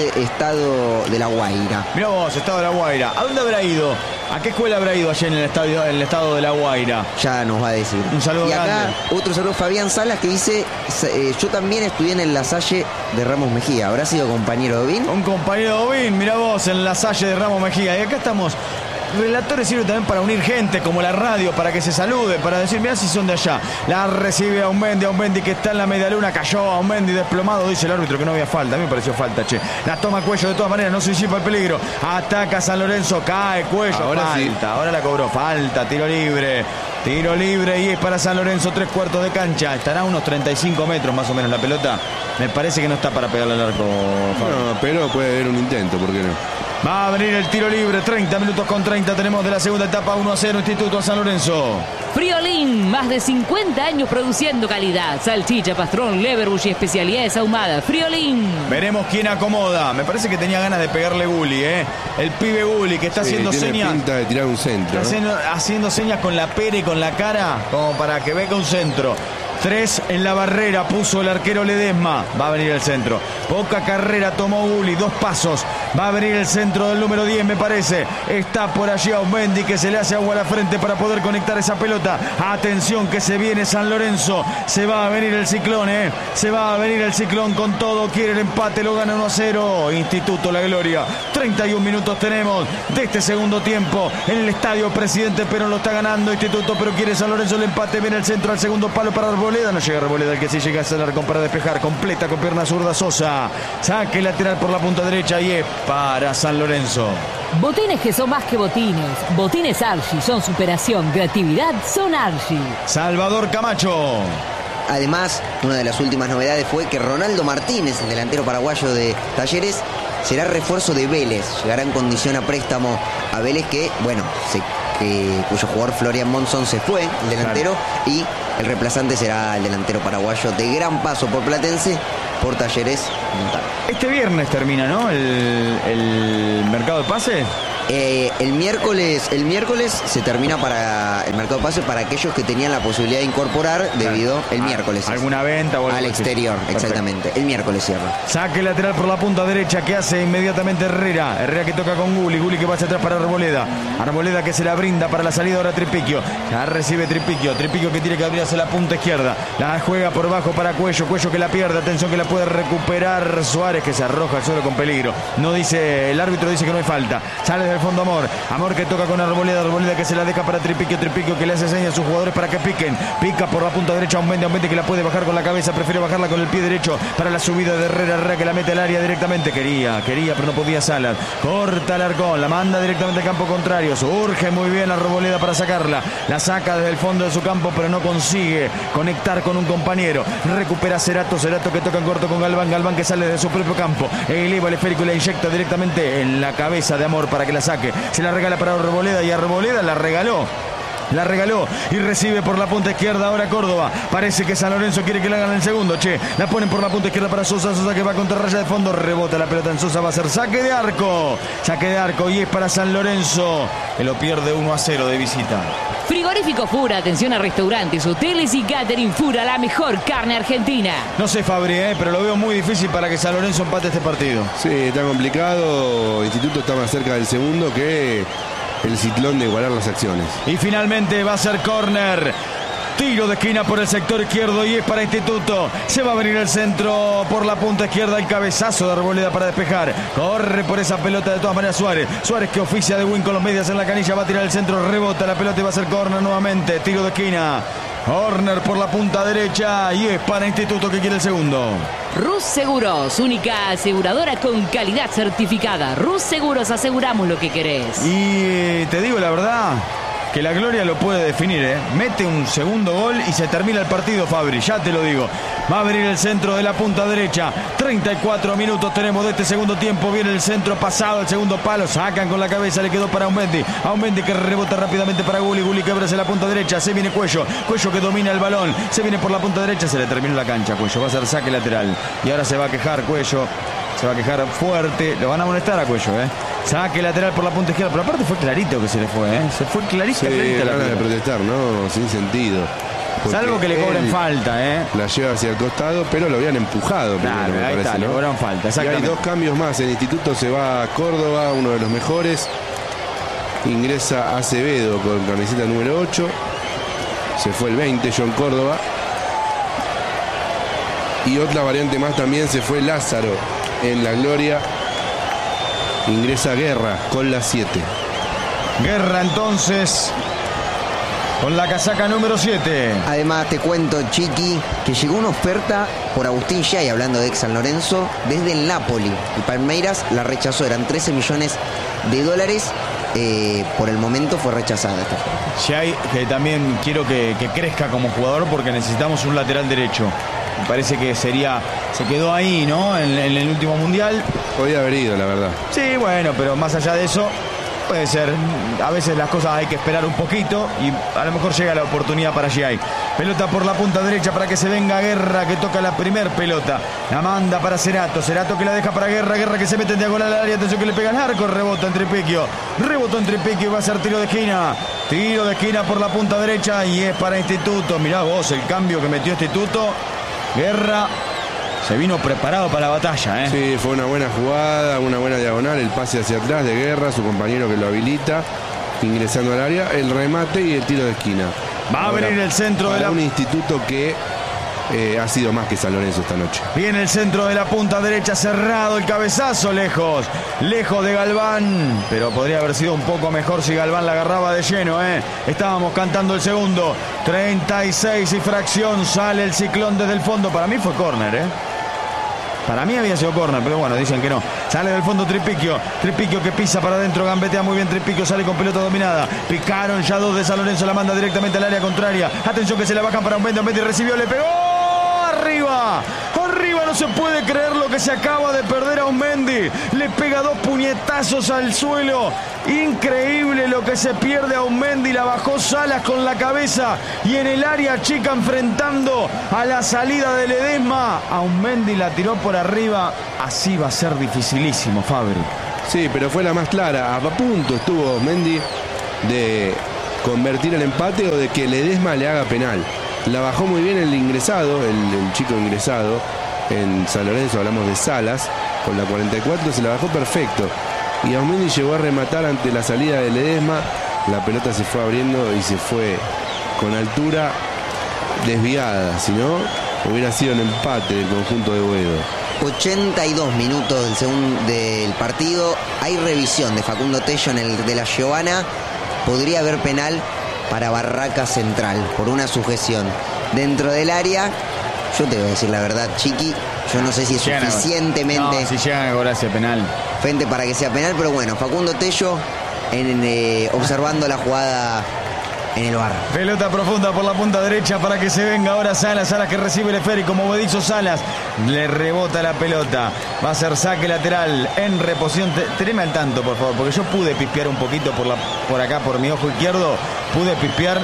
estado de La Guaira. Mirá vos, estado de La Guaira. ¿A dónde habrá ido? ¿A qué escuela habrá ido allá en el, estadio, en el estado de La Guaira? Ya nos va a decir. Un saludo y acá, grande. Otro saludo, Fabián Salas, que dice, eh, yo también estudié en La Salle de Ramos Mejía. ¿Habrá sido compañero de Obín? Un compañero de Obín, mirá vos, en La Salle de Ramos Mejía. Y acá estamos... Relatores sirve también para unir gente, como la radio, para que se salude, para decir, mirá si son de allá. La recibe Aumendi, Aumendi que está en la media luna, cayó Aumendi desplomado, dice el árbitro que no había falta, a mí me pareció falta, che. La toma Cuello de todas maneras, no se disipa el peligro. Ataca San Lorenzo, cae Cuello, ahora falta, sí. Ahora la cobró, falta, tiro libre. Tiro libre y es para San Lorenzo, tres cuartos de cancha. Estará a unos treinta y cinco metros más o menos la pelota. Me parece que no está para pegarle al arco, Fabio. No, pero puede haber un intento, ¿por qué no? Va a venir el tiro libre, treinta minutos con treinta tenemos de la segunda etapa, uno a cero Instituto a San Lorenzo. Friolín, más de cincuenta años produciendo calidad. Salchicha, pastrón, leverbush y especialidades ahumadas. Friolín. Veremos quién acomoda. Me parece que tenía ganas de pegarle Gulli, ¿eh? El pibe Gulli que está Sí, haciendo tiene señas. pinta de tirar un centro, ¿no? Haciendo, haciendo señas con la pera y con la cara, como para que venga un centro. Tres en la barrera, puso el arquero Ledesma. Va a venir el centro. Poca carrera tomó Gulli, dos pasos. Va a venir el centro del número diez, me parece. Está por allí Aumendi, que se le hace agua a la frente para poder conectar esa pelota. Atención que se viene San Lorenzo. Se va a venir el ciclón, ¿eh? Se va a venir el ciclón con todo. Quiere el empate, lo gana uno a cero. Instituto La Gloria. treinta y un minutos tenemos de este segundo tiempo. En el estadio Presidente Perón lo está ganando Instituto, pero quiere San Lorenzo el empate. Viene el centro al segundo palo para Arboleda. No llega Arboleda, el que sí llega a cenar con para despejar. Completa con pierna zurda Sosa. Saque lateral por la punta derecha y es para San Lorenzo. Botines que son más que botines. Botines Archie son superación, creatividad, son Archie. Salvador Camacho. Además, una de las últimas novedades fue que Ronaldo Martínez, el delantero paraguayo de Talleres, será refuerzo de Vélez. Llegará en condición a préstamo a Vélez, que, bueno, se, que, cuyo jugador Florian Monzón se fue, el delantero, claro. Y el reemplazante será el delantero paraguayo de gran paso por Platense, por Talleres Montano. Este viernes termina, ¿no? El, el mercado de pase. Eh, el miércoles el miércoles se termina para el mercado de pase para aquellos que tenían la posibilidad de incorporar debido claro. el miércoles alguna venta o algo al exterior, así. Exactamente. Perfecto. El miércoles cierra. Saque lateral por la punta derecha que hace inmediatamente Herrera. Herrera que toca con Gulli, Gulli que va hacia atrás para Arboleda. Arboleda que se la brinda para la salida ahora Tripicchio. Ya recibe Tripicchio, Tripicchio que tiene que abrir hacia la punta izquierda. La juega por bajo para Cuello, Cuello que la pierde, atención que la puede recuperar Suárez, que se arroja al suelo con peligro. No dice, el árbitro dice que no hay falta. Sale del fondo Amor. Amor que toca con Arboleda. Arboleda que se la deja para Tripiquio. Tripiquio que le hace señas a sus jugadores para que piquen. Pica por la punta derecha a Aumendi. Aumendi que la puede bajar con la cabeza. Prefiere bajarla con el pie derecho para la subida de Herrera. Herrera que la mete al área directamente. Quería, quería, pero no podía Salas. Corta el arcón. La manda directamente al campo contrario. Surge muy bien Arboleda para sacarla. La saca desde el fondo de su campo, pero no consigue conectar con un compañero. Recupera Cerato. Cerato que toca en corto con Galván. Galván que sale de su propio campo. Eleva el esférico y la inyecta directamente en la cabeza de Amor para que la saque. Se la regala para Arboleda y Arboleda la regaló. La regaló y recibe por la punta izquierda ahora Córdoba. Parece que San Lorenzo quiere que la hagan el segundo. Che, la ponen por la punta izquierda para Sosa. Sosa que va contra raya de fondo. Rebota la pelota en Sosa. Va a ser saque de arco. Saque de arco y es para San Lorenzo, que lo pierde uno a cero de visita. Frigorífico Fura, atención a restaurantes, hoteles y catering. Fura, la mejor carne argentina. No sé, Fabri, eh, pero lo veo muy difícil para que San Lorenzo empate este partido. Sí, está complicado. Instituto está más cerca del segundo que el Ciclón de igualar las acciones. Y finalmente va a ser córner. Tiro de esquina por el sector izquierdo y es para Instituto. Se va a venir el centro por la punta izquierda. El cabezazo de Arboleda para despejar. Corre por esa pelota de todas maneras Suárez. Suárez que oficia de win con los medias en la canilla. Va a tirar el centro. Rebota la pelota y va a ser córner nuevamente. Tiro de esquina. Corner por la punta derecha y es para Instituto que quiere el segundo. Rus Seguros, única aseguradora con calidad certificada. Rus Seguros, aseguramos lo que querés. Y eh, te digo la verdad, que la gloria lo puede definir, ¿eh? Mete un segundo gol y se termina el partido, Fabri, ya te lo digo. Va a venir el centro de la punta derecha. treinta y cuatro minutos tenemos de este segundo tiempo. Viene el centro pasado, el segundo palo. Sacan con la cabeza, le quedó para Aumendi. Aumendi que rebota rápidamente para Gulli. Gulli que abre hacia la punta derecha. Se viene Cuello. Cuello que domina el balón. Se viene por la punta derecha. Se le terminó la cancha. Cuello va a ser saque lateral. Y ahora se va a quejar Cuello. Se va a quejar fuerte. Lo van a molestar a Cuello, ¿eh? Saque lateral por la punta izquierda. Pero aparte fue clarito que se le fue, ¿eh? Se fue clarito. Sí, ganas de protestar, ¿no? Sin sentido. Salvo que le cobren falta, ¿eh? La lleva hacia el costado, pero lo habían empujado. Claro, primero, ahí me está, parece, le ¿no? cobran falta, Y hay dos cambios más. El Instituto se va a Córdoba, uno de los mejores. Ingresa Acevedo con camiseta número ocho. Se fue el veinte, John Córdoba. Y otra variante más también, se fue Lázaro en la Gloria. Ingresa Guerra con la siete. Guerra entonces con la casaca número siete. Además te cuento, Chiqui, que llegó una oferta por Agustín Giai, hablando de ex San Lorenzo, desde el Napoli. El Palmeiras la rechazó, eran trece millones de dólares. Eh, por el momento fue rechazada esta oferta. Giai, que también quiero que, que crezca como jugador porque necesitamos un lateral derecho. Me parece que sería, se quedó ahí, ¿no? En, en el último mundial. Podía haber ido, la verdad. Sí, bueno, pero más allá de eso, puede ser. A veces las cosas hay que esperar un poquito y a lo mejor llega la oportunidad para Giai. Pelota por la punta derecha para que se venga Guerra, que toca la primer pelota. La manda para Cerato. Cerato que la deja para Guerra. Guerra que se mete en diagonal al área. Atención que le pega el arco. Rebota en Tripiquio. Rebotó en Tripiquio y va a ser tiro de esquina. Tiro de esquina por la punta derecha y es para Instituto. Mirá vos el cambio que metió Instituto. Guerra se vino preparado para la batalla, ¿eh? Sí, fue una buena jugada, una buena diagonal, el pase hacia atrás de Guerra, su compañero que lo habilita, ingresando al área, el remate y el tiro de esquina. Va a Ahora, venir el centro para de la... un Instituto que eh, ha sido más que San Lorenzo esta noche. Viene el centro de la punta derecha, cerrado el cabezazo, lejos, lejos de Galván, pero podría haber sido un poco mejor si Galván la agarraba de lleno, ¿eh? Estábamos cantando el segundo, treinta y seis y fracción, sale el Ciclón desde el fondo, para mí fue córner, ¿eh? Para mí había sido córner, pero bueno, dicen que no. Sale del fondo Tripiquio. Tripiquio que pisa para adentro, gambetea muy bien Tripiquio, sale con pelota dominada. Picaron ya dos de San Lorenzo, la manda directamente al área contraria. Atención que se la bajan para Aumendi, Aumendi recibió, le pegó. Arriba, arriba, no se puede creer lo que se acaba de perder a Aumendi. Le pega dos puñetazos al suelo. Increíble lo que se pierde a Aumendi. La bajó Salas con la cabeza y en el área chica enfrentando a la salida de Ledesma. Aumendi la tiró por arriba. Así va a ser dificilísimo, Fabri. Sí, pero fue la más clara. A punto estuvo Aumendi de convertir el empate o de que Ledesma le haga penal. La bajó muy bien el ingresado, el, el chico ingresado en San Lorenzo, hablamos de Salas, con la cuarenta y cuatro se la bajó perfecto. Y Aumendi llegó a rematar ante la salida de Ledesma, la pelota se fue abriendo y se fue con altura desviada, si no, hubiera sido un empate del conjunto de Boedo. ochenta y dos minutos del segundo del partido. Hay revisión de Facundo Tello en el de la Giovanna. Podría haber penal para Barraca Central por una sujeción dentro del área. Yo te voy a decir la verdad, Chiqui, yo no sé si es Llegan a- suficientemente No, si llegan a cobrar ese penal. frente para que sea penal, pero bueno, Facundo Tello en, eh, observando la jugada en el bar. Pelota profunda por la punta derecha para que se venga ahora Salas. Salas que recibe el esférico, como dicho Salas. Le rebota la pelota. Va a ser saque lateral en reposición. Te- Teneme al tanto, por favor, porque yo pude pispear un poquito por, la, por acá, por mi ojo izquierdo. Pude pispear.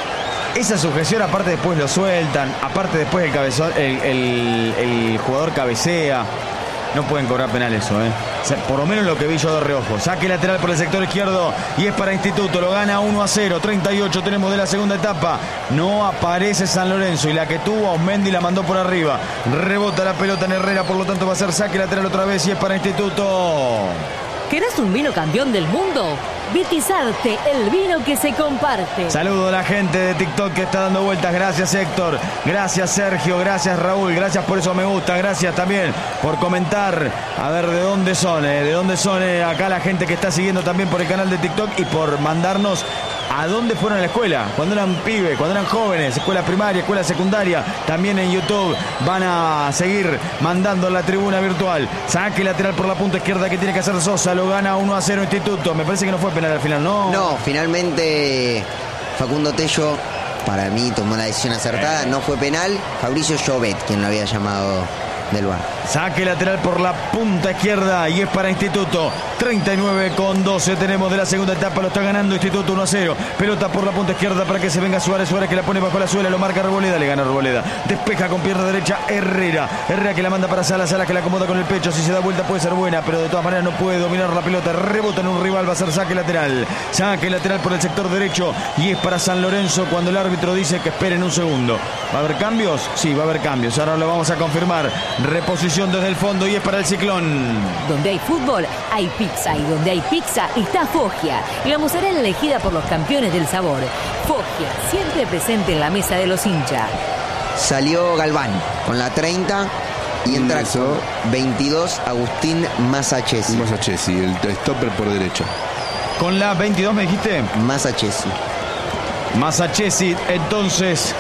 Esa sujeción, aparte después lo sueltan. Aparte después el, cabezón, el, el, el jugador cabecea. No pueden cobrar penal eso, ¿eh? O sea, por lo menos lo que vi yo de reojo. Saque lateral por el sector izquierdo y es para Instituto. Lo gana uno a cero. treinta y ocho tenemos de la segunda etapa. No aparece San Lorenzo y la que tuvo Osmendi la mandó por arriba. Rebota la pelota en Herrera, por lo tanto va a ser saque lateral otra vez y es para Instituto. ¿Querés un vino campeón del mundo? Vitizarte, el vino que se comparte. Saludo a la gente de TikTok que está dando vueltas. Gracias Héctor, gracias Sergio, gracias Raúl, gracias por eso me gusta, gracias también por comentar. A ver de dónde son, eh, de dónde son eh, acá la gente que está siguiendo también por el canal de TikTok y por mandarnos a dónde fueron a la escuela, cuando eran pibes, cuando eran jóvenes, escuela primaria, escuela secundaria. También en YouTube van a seguir mandando la tribuna virtual. Saque lateral por la punta izquierda que tiene que hacer Sosa, lo gana uno a cero Instituto. Me parece que no fue penal al final, ¿no? No, finalmente Facundo Tello, para mí, tomó la decisión acertada. No fue penal. Fabricio Llobet, quien lo había llamado del bar. Saque lateral por la punta izquierda y es para Instituto. treinta y nueve con doce tenemos de la segunda etapa. Lo está ganando Instituto uno a cero. Pelota por la punta izquierda para que se venga Suárez. Suárez que la pone bajo la suela. Lo marca Arboleda. Le gana Arboleda. Despeja con pierna derecha Herrera. Herrera que la manda para Salas. Salas que la acomoda con el pecho. Si se da vuelta puede ser buena, pero de todas maneras no puede dominar la pelota. Rebota en un rival. Va a ser saque lateral. Saque lateral por el sector derecho y es para San Lorenzo cuando el árbitro dice que esperen un segundo. ¿Va a haber cambios? Sí, va a haber cambios. Ahora lo vamos a confirmar. Reposición desde el fondo y es para el Ciclón. Donde hay fútbol, hay pizza. Y donde hay pizza, está Foggia. La mozzarella elegida por los campeones del sabor. Foggia, siempre presente en la mesa de los hinchas. Salió Galván con la treinta y entra Ingresó. con veintidós Agustín Masachesi. Masachesi, el stopper por derecha. Con la veintidós me dijiste. Masachesi. Masachesi entonces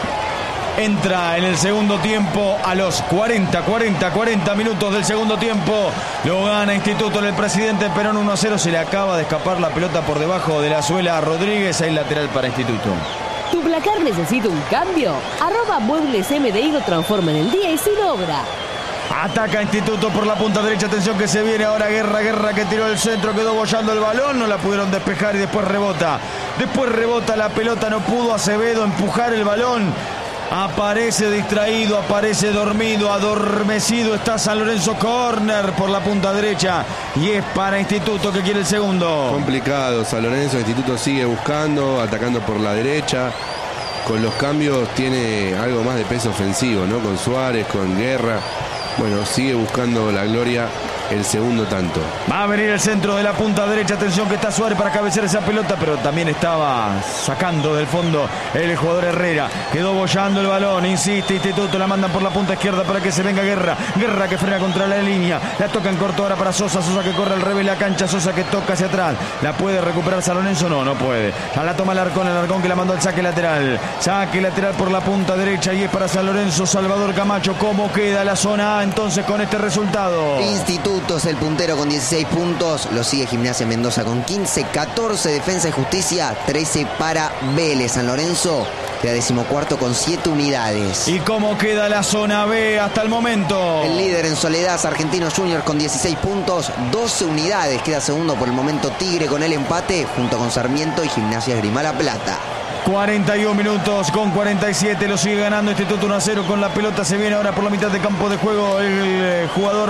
entra en el segundo tiempo a los cuarenta, cuarenta, cuarenta minutos del segundo tiempo. Lo gana Instituto en el Presidente Perón uno a cero. Se le acaba de escapar la pelota por debajo de la suela a Rodríguez. Hay lateral para Instituto. ¿Tu placar necesita un cambio? Arroba Muebles M D I lo transforma en el día y sin obra. Ataca Instituto por la punta derecha. Atención que se viene ahora Guerra. Guerra que tiró el centro. Quedó bollando el balón. No la pudieron despejar y después rebota. Después rebota la pelota. No pudo Acevedo empujar el balón. Aparece distraído, aparece dormido, adormecido. Está San Lorenzo. Corner por la punta derecha. Y es para Instituto que quiere el segundo. Complicado, San Lorenzo, el Instituto sigue buscando, atacando por la derecha. Con los cambios tiene algo más de peso ofensivo, ¿no? Con Suárez, con Guerra. Bueno, sigue buscando la gloria el segundo tanto. Va a venir el centro de la punta derecha. Atención que está Suárez para cabecear esa pelota, pero también estaba sacando del fondo el jugador Herrera. Quedó bollando el balón. Insiste Instituto. La mandan por la punta izquierda para que se venga Guerra. Guerra que frena contra la línea. La toca en corto ahora para Sosa. Sosa que corre al revés la cancha. Sosa que toca hacia atrás. ¿La puede recuperar San Lorenzo? No, no puede. Ya la toma el Arcón. El Arcón que la mandó al saque lateral. Saque lateral por la punta derecha y es para San Lorenzo. Salvador Camacho. ¿Cómo queda la zona A entonces con este resultado? Instituto es el puntero con dieciséis puntos. Lo sigue Gimnasia Mendoza con quince. catorce Defensa y Justicia. trece para Vélez. San Lorenzo queda decimocuarto con siete unidades. ¿Y cómo queda la zona B hasta el momento? El líder en soledad es Argentinos Juniors con dieciséis puntos, doce unidades. Queda segundo por el momento Tigre con el empate junto con Sarmiento y Gimnasia Esgrima La Plata. cuarenta y uno minutos con cuarenta y siete. Lo sigue ganando Instituto uno a cero con la pelota. Se viene ahora por la mitad de campo de juego el eh, jugador eh,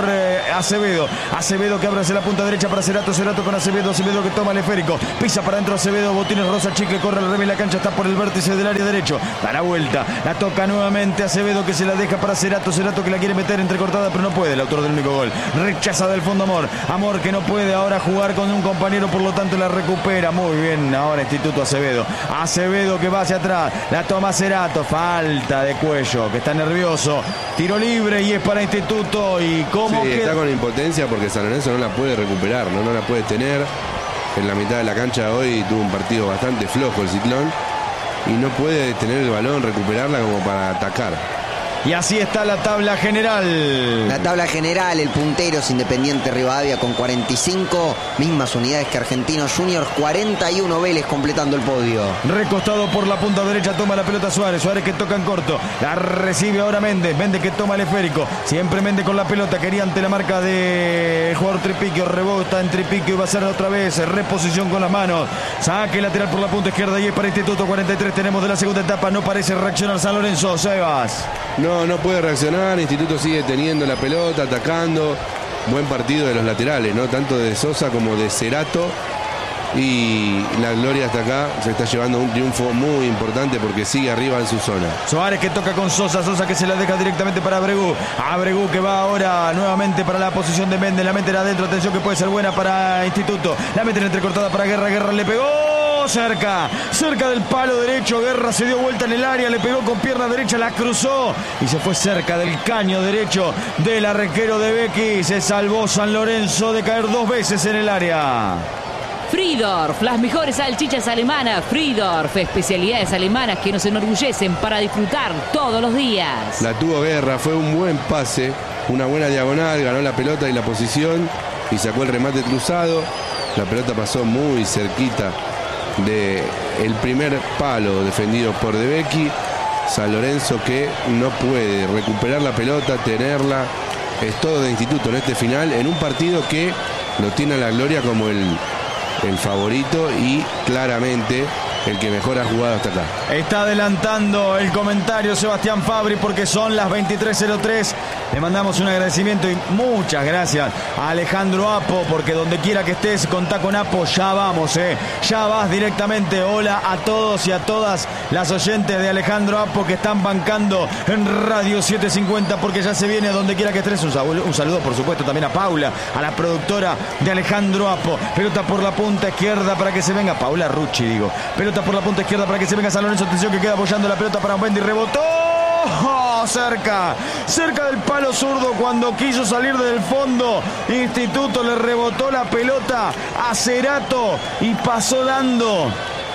Acevedo. Acevedo que abre hacia la punta derecha para Cerato. Cerato con Acevedo. Acevedo que toma el esférico. Pisa para adentro Acevedo. Botines rosa, chicle, corre al revés. La cancha está por el vértice del área derecho. Da la vuelta. La toca nuevamente Acevedo que se la deja para Cerato. Cerato que la quiere meter entrecortada pero no puede. El autor del único gol. Rechaza del fondo Amor. Amor que no puede ahora jugar con un compañero, por lo tanto la recupera. Muy bien ahora Instituto Acevedo. Acevedo que va hacia atrás. La toma Cerato. Falta de Cuello que está nervioso. Tiro libre y es para Instituto. Y cómo sí, que... está con impotencia porque San Lorenzo no la puede recuperar, ¿no? no la puede tener. En la mitad de la cancha hoy tuvo un partido bastante flojo el Ciclón y no puede tener el balón, recuperarla como para atacar. Y así está la tabla general. La tabla general, el puntero es Independiente Rivadavia con cuarenta y cinco, mismas unidades que Argentinos Juniors, cuarenta y uno Vélez completando el podio. Recostado por la punta derecha, toma la pelota Suárez. Suárez que toca en corto. La recibe ahora Méndez. Méndez que toma el esférico. Siempre Méndez con la pelota. Quería ante la marca del jugador Tripiquio. Rebota en Tripiquio y va a ser otra vez reposición con las manos. Saque lateral por la punta izquierda y es para Instituto. cuarenta y tres tenemos de la segunda etapa. No parece reaccionar San Lorenzo. Sebas. No, no puede reaccionar. Instituto sigue teniendo la pelota, atacando. Buen partido de los laterales, ¿no? Tanto de Sosa como de Cerato. Y la Gloria hasta acá se está llevando un triunfo muy importante porque sigue arriba en su zona. Suárez que toca con Sosa, Sosa que se la deja directamente para Abregú. Abregú que va ahora nuevamente para la posición de Méndez. La mete adentro, atención que puede ser buena para Instituto. La mete entrecortada para Guerra, Guerra le pegó. Cerca, cerca del palo derecho. Guerra se dio vuelta en el área, le pegó con pierna derecha, la cruzó y se fue cerca del caño derecho del arquero de Becky. Se salvó San Lorenzo de caer dos veces en el área. Fridorf, las mejores salchichas alemanas. Fridorf, especialidades alemanas que nos enorgullecen para disfrutar todos los días. La tuvo Guerra, fue un buen pase, una buena diagonal, ganó la pelota y la posición y sacó el remate cruzado. La pelota pasó muy cerquita de el primer palo defendido por De Becchi. San Lorenzo que no puede recuperar la pelota, tenerla. Es todo de Instituto en este final, en un partido que lo tiene a la Gloria como el, el favorito y claramente el que mejor ha jugado hasta acá. Está adelantando el comentario Sebastián Fabri porque son las veintitrés cero tres. Le mandamos un agradecimiento y muchas gracias a Alejandro Apo, porque donde quiera que estés, contá con Apo, ya vamos, eh. Ya vas directamente. Hola a todos y a todas las oyentes de Alejandro Apo que están bancando en Radio setecientos cincuenta, porque ya se viene donde quiera que estés. Un saludo, un saludo por supuesto también a Paula, a la productora de Alejandro Apo. Pelota por la punta izquierda para que se venga Paula Rucci, digo. Pelota por la punta izquierda para que se venga San Lorenzo. Atención que queda apoyando la pelota para Wendy. Rebotó. Oh, cerca, cerca del palo zurdo cuando quiso salir del fondo. Instituto le rebotó la pelota a Cerato y pasó dando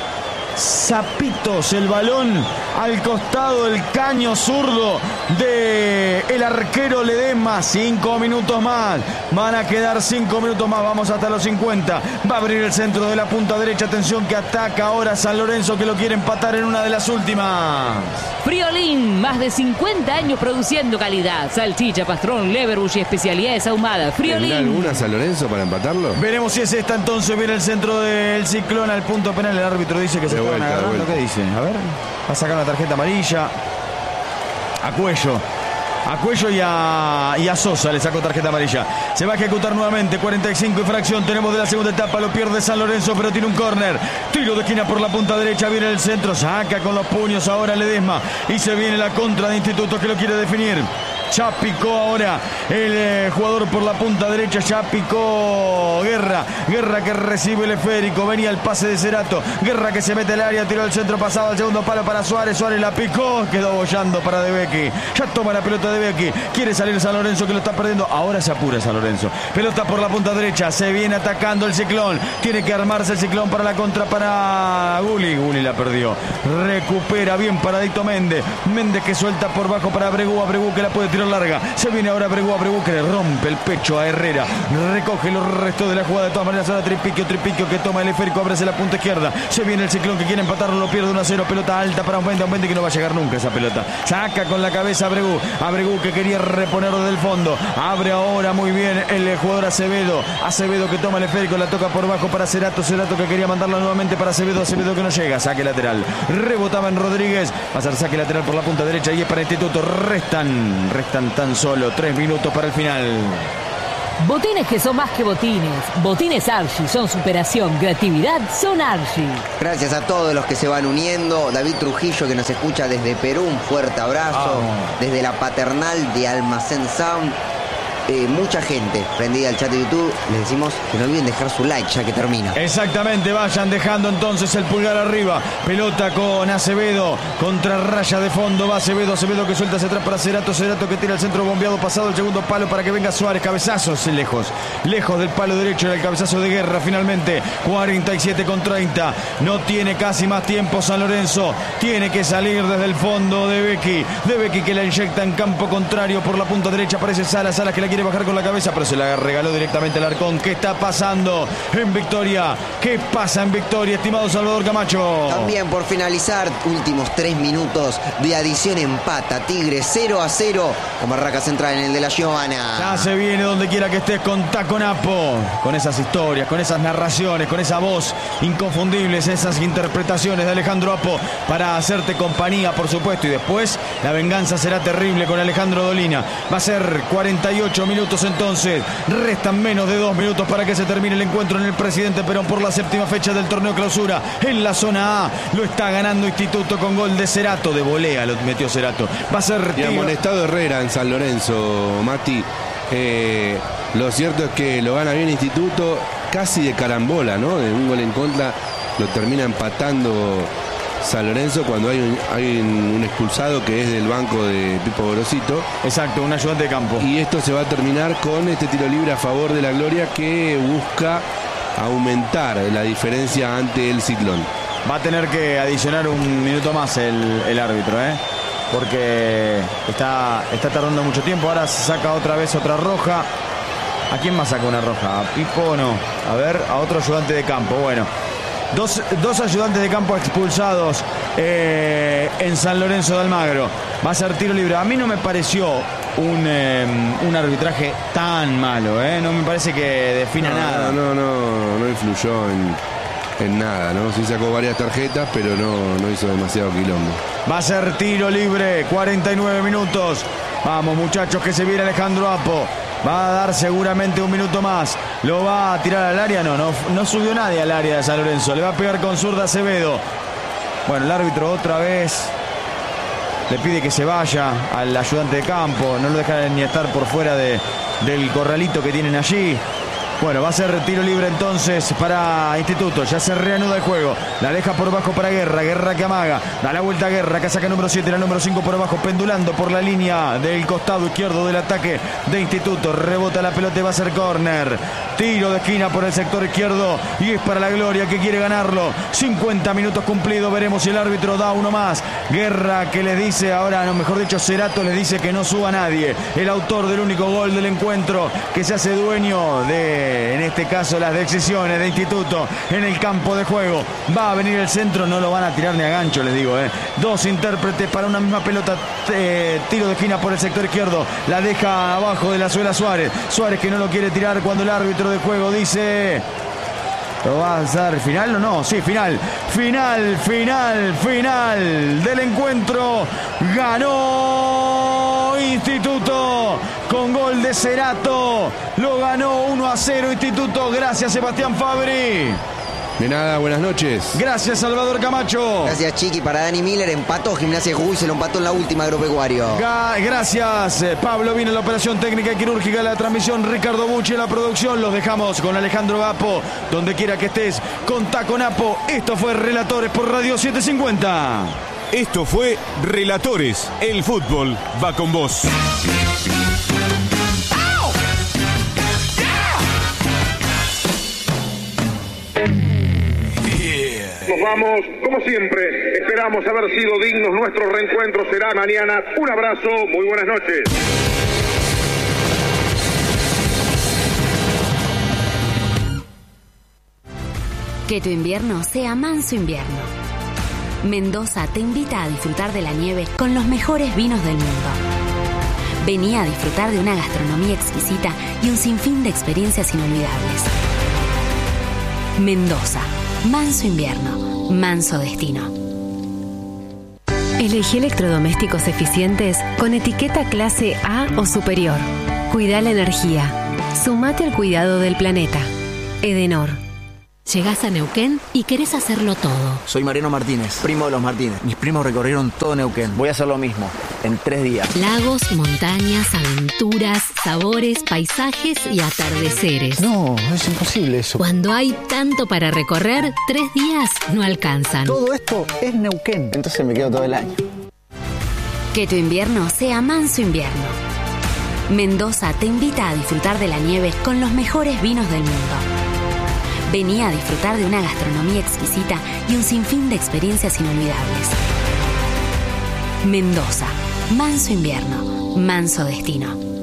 zapitos el balón al costado del caño zurdo de el arquero Ledesma. Cinco minutos más, van a quedar cinco minutos más, vamos hasta los cincuenta. Va a abrir el centro de la punta derecha. Atención que ataca ahora San Lorenzo, que lo quiere empatar en una de las últimas. Friolín, más de cincuenta años produciendo calidad. Salchicha, pastrón, leverbush y especialidades ahumadas. Friolín. ¿Tendrá alguna San Lorenzo para empatarlo? Veremos si es esta entonces. Viene el centro del Ciclón al punto penal. El árbitro dice que se estaban agarrando. ¿Qué dice? A ver, va a sacar una tarjeta amarilla a Cuello. A Cuello y a, y a Sosa le sacó tarjeta amarilla. Se va a ejecutar nuevamente. cuarenta y cinco y fracción tenemos de la segunda etapa. Lo pierde San Lorenzo, pero tiene un córner. Tiro de esquina por la punta derecha. Viene el centro. Saca con los puños ahora Ledesma. Y se viene la contra de Instituto que lo quiere definir. Ya picó ahora el eh, jugador por la punta derecha. Ya picó Guerra. Guerra que recibe el esférico. Venía el pase de Cerato. Guerra que se mete al área. Tiró el centro pasado al segundo palo para Suárez. Suárez la picó. Quedó bollando para De Becchi. Ya toma la pelota De Becchi. Quiere salir San Lorenzo que lo está perdiendo. Ahora se apura San Lorenzo. Pelota por la punta derecha. Se viene atacando el Ciclón. Tiene que armarse el Ciclón para la contra para Guli. Guli la perdió. Recupera bien paradito Méndez. Méndez que suelta por bajo para Abregú. Abregú que la puede tirar larga. Se viene ahora Abregú. Abregú que le rompe el pecho a Herrera. Recoge los restos de la jugada. De todas maneras ahora Tripiquio. Tripiquio que toma el esférico. Abre la punta izquierda. Se viene el Ciclón que quiere empatarlo. Lo pierde uno a cero. Pelota alta para un Wendy. Un Wendy que no va a llegar nunca esa pelota. Saca con la cabeza Abregú. Abregú que quería reponer desde el fondo. Abre ahora muy bien el jugador Acevedo. Acevedo que toma el esférico. La toca por bajo para Cerato. Cerato que quería mandarla nuevamente para Acevedo. Acevedo que no llega. Saque lateral. Rebotaba en Rodríguez. Va a ser saque lateral por la punta derecha y es para Instituto. Restan. Restan tan solo tres minutos para el final. Botines que son más que botines. Botines Archie son superación, creatividad, son Archie. Gracias a todos los que se van uniendo. David Trujillo, que nos escucha desde Perú, un fuerte abrazo. Oh. Desde la paternal de Almacén Sound. Eh, mucha gente prendida al chat de YouTube. Les decimos que no olviden dejar su like ya que termina. Exactamente, vayan dejando entonces el pulgar arriba. Pelota con Acevedo, contra raya de fondo, va Acevedo, Acevedo que suelta hacia atrás para Cerato, Cerato que tira el centro bombeado, pasado el segundo palo para que venga Suárez, cabezazos lejos, lejos del palo derecho, el cabezazo de Guerra finalmente, cuarenta y siete con treinta, no tiene casi más tiempo San Lorenzo, tiene que salir desde el fondo de Becky, de Becky que la inyecta en campo contrario por la punta derecha, aparece Salas, Salas que la quiere bajar con la cabeza, pero se la regaló directamente al Arcón. ¿Qué está pasando en Victoria? ¿Qué pasa en Victoria, estimado Salvador Camacho? También por finalizar, últimos tres minutos de adición, empata Tigre cero a cero con Barraca Central en el de la Giovana. Ya se viene donde quiera que estés con Taco Napo, con esas historias, con esas narraciones, con esa voz inconfundibles, esas interpretaciones de Alejandro Apo para hacerte compañía, por supuesto, y después la venganza será terrible con Alejandro Dolina. Va a ser cuarenta y ocho minutos entonces, restan menos de dos minutos para que se termine el encuentro en el Presidente Perón por la séptima fecha del torneo clausura en la zona A. Lo está ganando Instituto con gol de Cerato, de volea lo metió Cerato. Va a ser y amonestado Herrera en San Lorenzo, Mati. Eh, lo cierto es que lo gana bien Instituto, casi de carambola, ¿no? De un gol en contra lo termina empatando San Lorenzo cuando hay un, hay un expulsado que es del banco de Pipo Gorosito. Exacto, un ayudante de campo. Y esto se va a terminar con este tiro libre a favor de la Gloria que busca aumentar la diferencia ante el Ciclón. Va a tener que adicionar un minuto más el, el árbitro, ¿eh? Porque está, está tardando mucho tiempo. Ahora saca otra vez otra roja. ¿A quién más saca una roja? ¿A Pipo o no? A ver, a otro ayudante de campo. Bueno, dos, dos ayudantes de campo expulsados eh, en San Lorenzo de Almagro. Va a ser tiro libre. A mí no me pareció un, eh, un arbitraje tan malo, ¿eh? No me parece que defina no, nada. No, no, no influyó en, en nada, ¿no? Sí sacó varias tarjetas, pero no, no hizo demasiado quilombo. Va a ser tiro libre, cuarenta y nueve minutos. Vamos, muchachos, que se viene Alejandro Apo. Va a dar seguramente un minuto más. ¿Lo va a tirar al área? No, no, no subió nadie al área de San Lorenzo. Le va a pegar con zurda Acevedo. Bueno, el árbitro otra vez le pide que se vaya al ayudante de campo. No lo deja ni estar por fuera de, del corralito que tienen allí. Bueno, va a ser tiro libre entonces para Instituto. Ya se reanuda el juego. La deja por abajo para Guerra. Guerra que amaga. Da la vuelta a Guerra. Que saca número siete. La número cinco por abajo. Pendulando por la línea del costado izquierdo del ataque de Instituto. Rebota la pelota y va a ser córner. Tiro de esquina por el sector izquierdo. Y es para la Gloria que quiere ganarlo. cincuenta minutos cumplidos. Veremos si el árbitro da uno más. Guerra que les dice, ahora no, mejor dicho, Cerato les dice que no suba nadie. El autor del único gol del encuentro, que se hace dueño de, en este caso, las decisiones de Instituto en el campo de juego. Va a venir el centro, no lo van a tirar ni a gancho, les digo, ¿eh? Dos intérpretes para una misma pelota. Eh, tiro de esquina por el sector izquierdo. La deja abajo de la suela Suárez. Suárez que no lo quiere tirar cuando el árbitro de juego dice... ¿Lo va a hacer final o no? Sí, final. Final, final, final del encuentro. Ganó Instituto con gol de Cerato. Lo ganó uno a cero Instituto. Gracias, Sebastián Fabri. De nada, buenas noches. Gracias, Salvador Camacho. Gracias, Chiqui. Para Dani Miller, empató Gimnasia de Jujuy, se lo empató en la última, Agropecuario. Ga- Gracias, eh, Pablo Vino en la operación técnica y quirúrgica de la transmisión, Ricardo Bucci en la producción. Los dejamos con Alejandro Apo, donde quiera que estés, con Taco Napo. Esto fue Relatores por Radio setecientos cincuenta. Esto fue Relatores. El fútbol va con vos. Nos vamos, como siempre, esperamos haber sido dignos. Nuestro reencuentro será mañana. Un abrazo, muy buenas noches. Que tu invierno sea manso invierno. Mendoza te invita a disfrutar de la nieve con los mejores vinos del mundo. Vení a disfrutar de una gastronomía exquisita y un sinfín de experiencias inolvidables. Mendoza. Manso invierno, manso destino. Elegí electrodomésticos eficientes con etiqueta clase A o superior. Cuida la energía. Sumate al cuidado del planeta. Edenor. Llegás a Neuquén y querés hacerlo todo. Soy Mariano Martínez, primo de los Martínez. Mis primos recorrieron todo Neuquén. Voy a hacer lo mismo, en tres días. Lagos, montañas, aventuras, sabores, paisajes y atardeceres. No, es imposible eso. Cuando hay tanto para recorrer, tres días no alcanzan. Todo esto es Neuquén. Entonces me quedo todo el año. Que tu invierno sea manso invierno. Mendoza te invita a disfrutar de la nieve con los mejores vinos del mundo. Vení a disfrutar de una gastronomía exquisita y un sinfín de experiencias inolvidables. Mendoza, manso invierno, manso destino.